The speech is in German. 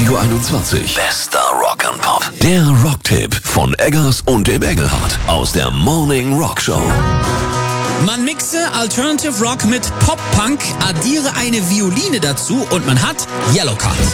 Radio 21. Bester Rock and Pop. Der Rocktipp von Eggers und dem Engelhardt aus der Morning Rock Show. Man mixe Alternative Rock mit Pop-Punk, addiere eine Violine dazu und man hat Yellowcard.